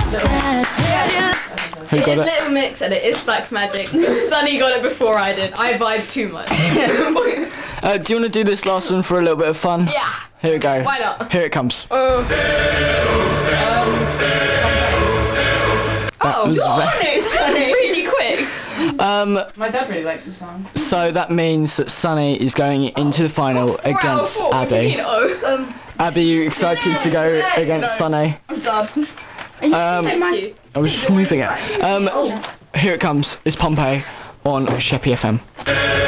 Who got it? Little Mix and it is Black Magic. Sunny got it before I did. I vibed too much. Do you want to do this last one for a little bit of fun? Yeah. Here we go. Why not? Here it comes. Oh, really quick. My dad really likes the song. So that means that Sunny is going into the final against 4 out of 4. Abby. What do you mean, Abby, you excited to go against Sunny? I'm done. Thank you. I was just moving it. Here it comes. It's Pompey on Sheppy FM.